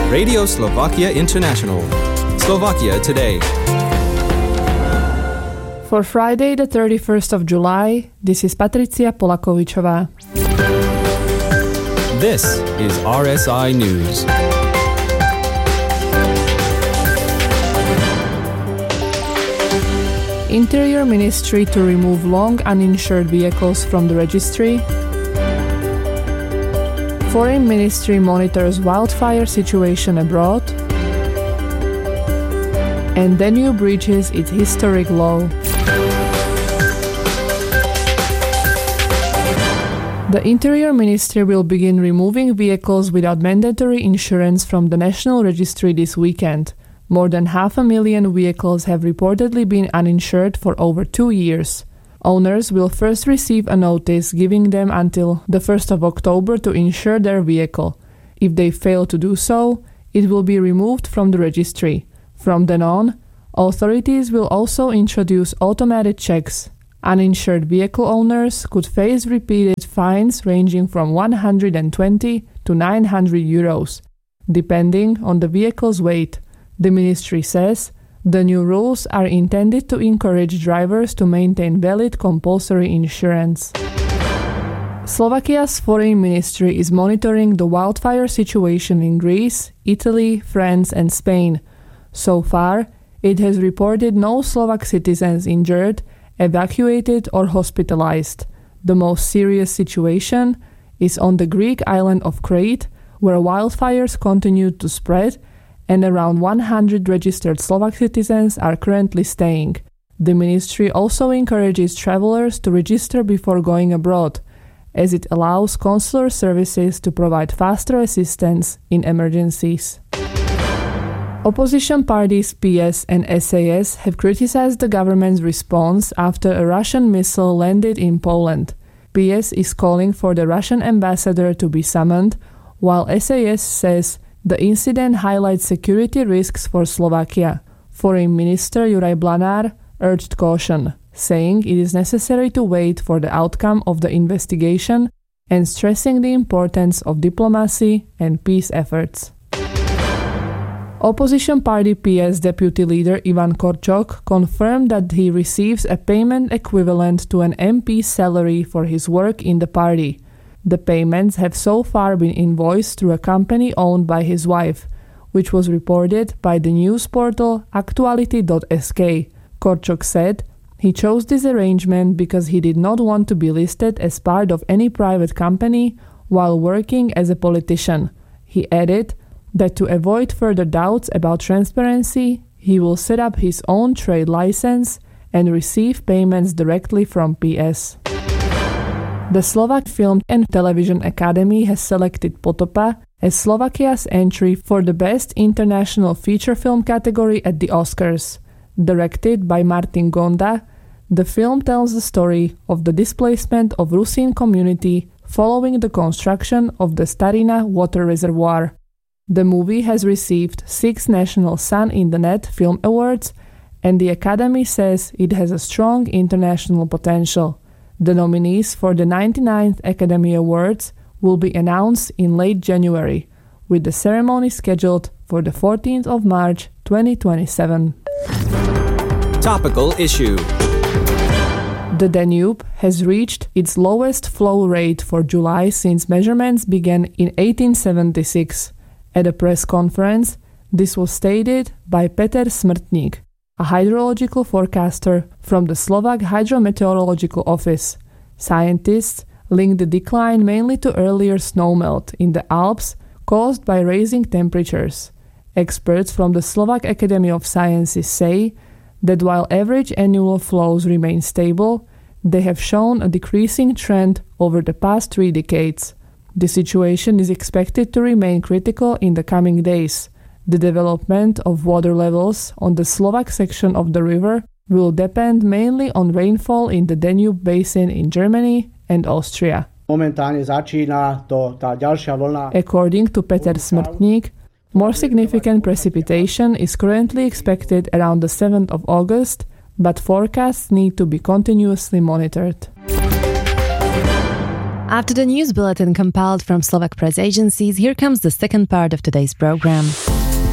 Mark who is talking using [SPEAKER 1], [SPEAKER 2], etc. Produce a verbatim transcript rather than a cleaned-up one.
[SPEAKER 1] Radio Slovakia International. Slovakia Today.
[SPEAKER 2] For Friday, the thirty-first of July, this is Patricia Polakovičová.
[SPEAKER 1] This is R S I News.
[SPEAKER 2] Interior Ministry to remove long uninsured vehicles from the registry. Foreign Ministry monitors wildfire situation abroad. And Danube reaches its historic low. The Interior Ministry will begin removing vehicles without mandatory insurance from the National Registry this weekend. More than half a million vehicles have reportedly been uninsured for over two years. Owners will first receive a notice giving them until the first of October to insure their vehicle. If they fail to do so, it will be removed from the registry. From then on, authorities will also introduce automated checks. Uninsured vehicle owners could face repeated fines ranging from one hundred twenty to nine hundred euros, depending on the vehicle's weight. The ministry says the new rules are intended to encourage drivers to maintain valid compulsory insurance. Slovakia's foreign ministry is monitoring the wildfire situation in Greece, Italy, France, and Spain. So far, it has reported no Slovak citizens injured, evacuated, or hospitalized. The most serious situation is on the Greek island of Crete, where wildfires continue to spread and around one hundred registered Slovak citizens are currently staying. The ministry also encourages travelers to register before going abroad, as it allows consular services to provide faster assistance in emergencies. Opposition parties P S and S A S have criticized the government's response after a Russian missile landed in Poland. P S is calling for the Russian ambassador to be summoned, while S A S says the incident highlights security risks for Slovakia. Foreign Minister Juraj Blanár urged caution, saying it is necessary to wait for the outcome of the investigation and stressing the importance of diplomacy and peace efforts. Opposition party P S deputy leader Ivan Korčok confirmed that he receives a payment equivalent to an M P's salary for his work in the party. The payments have so far been invoiced through a company owned by his wife, which was reported by the news portal aktuality dot es ká. Korčok said he chose this arrangement because he did not want to be listed as part of any private company while working as a politician. He added that to avoid further doubts about transparency, he will set up his own trade license and receive payments directly from P S. The Slovak Film and Television Academy has selected Potopa as Slovakia's entry for the Best International Feature Film category at the Oscars. Directed by Martin Gonda, the film tells the story of the displacement of Rusyn community following the construction of the Starina water reservoir. The movie has received six National Sun in the Net Film Awards, and the Academy says it has a strong international potential. The nominees for the ninety-ninth Academy Awards will be announced in late January, with the ceremony scheduled for the fourteenth of March twenty twenty-seven.
[SPEAKER 1] Topical issue.
[SPEAKER 2] The Danube has reached its lowest flow rate for July since measurements began in eighteen seventy-six. At a press conference, this was stated by Peter Smrtník, a hydrological forecaster from the Slovak Hydrometeorological Office. Scientists link the decline mainly to earlier snowmelt in the Alps caused by rising temperatures. Experts from the Slovak Academy of Sciences say that while average annual flows remain stable, they have shown a decreasing trend over the past three decades. The situation is expected to remain critical in the coming days. The development of water levels on the Slovak section of the river will depend mainly on rainfall in the Danube basin in Germany and Austria.
[SPEAKER 3] Momentálne začína to, tá ďalšia vlna.
[SPEAKER 2] According to Peter Smrtník, more significant precipitation is currently expected around the seventh of August, but forecasts need to be continuously monitored.
[SPEAKER 4] After the news bulletin compiled from Slovak press agencies, here comes the second part of today's program.